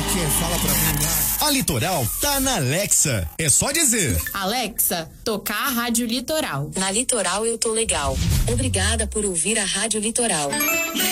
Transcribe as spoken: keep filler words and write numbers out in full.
quê? Fala pra mim, vai. A Litoral tá na Alexa. É só dizer: Alexa, tocar a Rádio Litoral. Na Litoral eu tô legal. Obrigada por ouvir a Rádio Litoral.